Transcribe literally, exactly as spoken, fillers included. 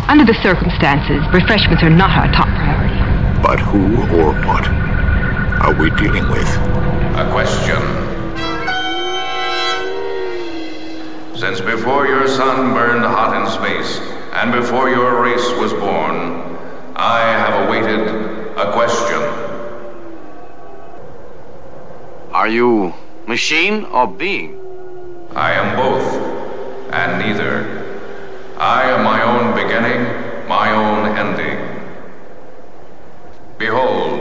Under the circumstances, refreshments are not our top priority. But who or what are we dealing with? A question. Since before your sun burned hot in space, and before your race was born, I have awaited a question. Are you machine or being? I am both, and neither. I am my own beginning, my own ending. Behold,